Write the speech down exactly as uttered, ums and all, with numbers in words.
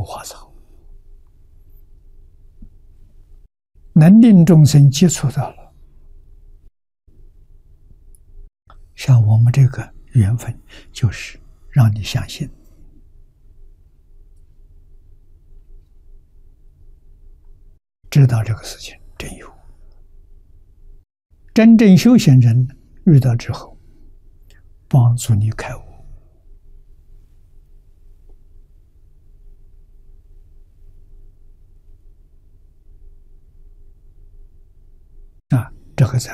花草，能令众生接触到了，像我们这个缘分，就是让你相信，知道这个事情真有。真正修行人遇到之后，帮助你开悟。啊，这个在